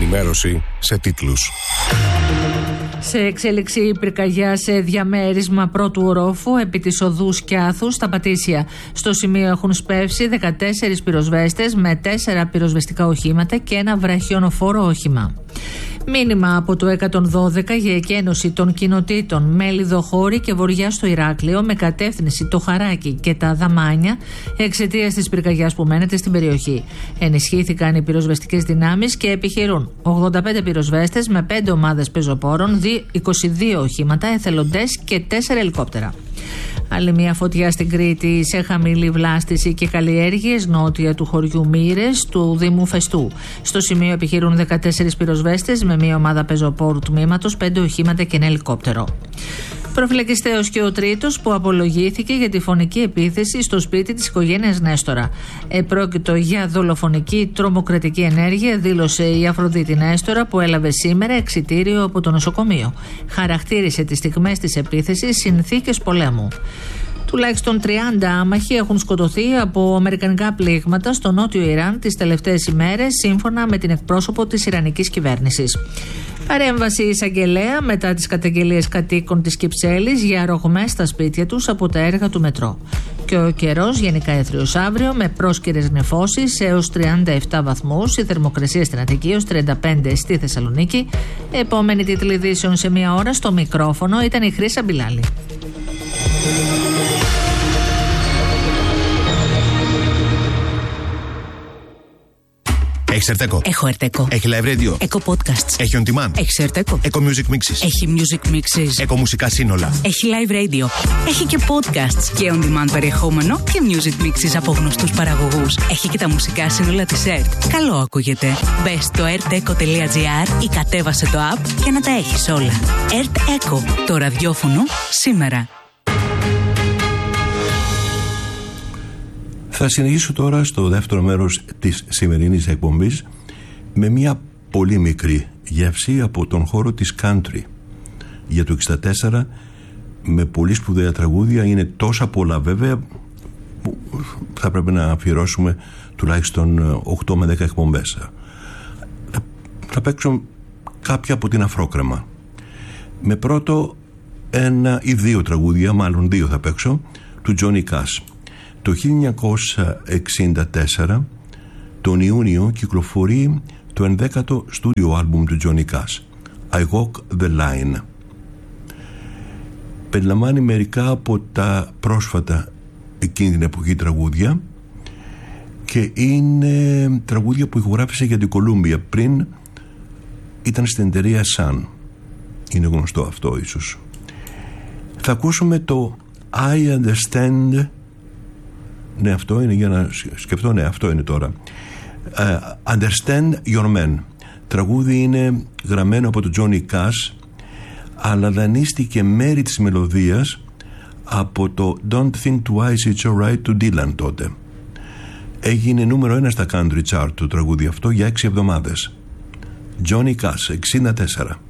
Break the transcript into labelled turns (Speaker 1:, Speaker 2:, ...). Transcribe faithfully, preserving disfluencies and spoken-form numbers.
Speaker 1: Ενημέρωση σε τίτλους.
Speaker 2: Σε εξέλιξη πυρκαγιά σε διαμέρισμα πρώτου ορόφου επί της οδού Σκιάθου στα Πατήσια. Στο σημείο έχουν σπεύσει δεκατέσσερις πυροσβέστες με τέσσερα πυροσβεστικά οχήματα και ένα βραχιονοφόρο όχημα. Μήνυμα από το εκατόν δώδεκα για εκένωση των κοινοτήτων Μέλιδο, Χώρη και Βοριά στο Ηράκλειο με κατεύθυνση το Χαράκι και τα Δαμάνια εξαιτίας της πυρκαγιάς που μένεται στην περιοχή. Ενισχύθηκαν οι πυροσβεστικές δυνάμεις και επιχειρούν ογδόντα πέντε πυροσβέστες με πέντε ομάδες πεζοπόρων, είκοσι δύο οχήματα, εθελοντές και τέσσερα ελικόπτερα. Άλλη μια φωτιά στην Κρήτη σε χαμηλή βλάστηση και καλλιέργειες νότια του χωριού Μύρες του Δήμου Φεστού. Στο σημείο επιχειρούν δεκατέσσερις πυροσβέστες με μια ομάδα πεζοπόρου τμήματος, πέντε οχήματα και ένα ελικόπτερο. Προφυλακιστέος και ο τρίτος που απολογήθηκε για τη φωνική επίθεση στο σπίτι της οικογένειας Νέστορα. Επρόκειτο για δολοφονική τρομοκρατική ενέργεια, δήλωσε η Αφροδίτη Νέστορα, που έλαβε σήμερα εξιτήριο από το νοσοκομείο. Χαρακτήρισε τις στιγμές της επίθεσης συνθήκες πολέμου. Τουλάχιστον τριάντα άμαχοι έχουν σκοτωθεί από αμερικανικά πλήγματα στο νότιο Ιράν τις τελευταίες ημέρες, σύμφωνα με την εκπρόσωπο της Ιρανικής κυβέρνησης. Παρέμβαση εισαγγελέα μετά τις καταγγελίες κατοίκων της Κυψέλης για ρογμές στα σπίτια τους από τα έργα του μετρό. Και ο καιρός γενικά έθριος αύριο με πρόσκαιρες νεφώσεις έως τριάντα επτά βαθμούς, η θερμοκρασία στην Αττική έως τριάντα πέντε στη Θεσσαλονίκη. Επόμενη τίτλη ειδήσεων σε μία ώρα. Στο μικρόφωνο ήταν η Χρύσα Μπιλάλη.
Speaker 3: Έχεις Ερτέκο.
Speaker 4: Έχω Ερτέκο.
Speaker 3: Έχει live radio.
Speaker 4: Έχω podcasts.
Speaker 3: Έχει on demand.
Speaker 4: Έχει Ερτέκο.
Speaker 3: Έχω music mixes.
Speaker 4: Έχει music mixes.
Speaker 3: Έχω μουσικά σύνολα.
Speaker 4: Έχει live radio. Έχει και podcasts και on demand περιεχόμενο και music mixes από γνωστούς παραγωγούς. Έχει και τα μουσικά σύνολα της ΕΡΤ. Καλό ακούγεται. Μπες στο ερτέκο τελεία τζι άρ ή κατέβασε το app και να τα έχεις όλα. Ερτέκο. Το ραδιόφωνο σήμερα.
Speaker 5: Θα συνεχίσω τώρα στο δεύτερο μέρος της σημερινής εκπομπής με μια πολύ μικρή γεύση από τον χώρο της country. Για το εξήντα τέσσερα, με πολύ σπουδαία τραγούδια, είναι τόσα πολλά βέβαια που θα πρέπει να αφιερώσουμε τουλάχιστον οκτώ με δέκα εκπομπές. Θα παίξω κάποια από την Αφρόκρεμα. Με πρώτο ένα ή δύο τραγούδια, μάλλον δύο θα παίξω, του Johnny Cash. Το χίλια εννιακόσια εξήντα τέσσερα, τον Ιούνιο, κυκλοφορεί το ενδέκατο στούντιο άλμπουμ του Johnny Cash, I Walk the Line. Περιλαμβάνει μερικά από τα πρόσφατα εκείνη την εποχή τραγούδια και είναι τραγούδια που ηχογράφησε για την Κολούμπια. Πριν ήταν στην εταιρεία Sun. Είναι γνωστό αυτό ίσως. Θα ακούσουμε το I Understand. Ναι, αυτό είναι, για να σκεφτώ, ναι, αυτό είναι τώρα. Uh, Understand Your Man. Τραγούδι είναι γραμμένο από τον Johnny Cash, αλλά δανείστηκε μέρη της μελωδίας από το Don't Think Twice It's Alright του Dylan τότε. Έγινε νούμερο ένα στα country chart το τραγούδι αυτό για έξι εβδομάδες. Johnny Cash, εξήντα τέσσερα.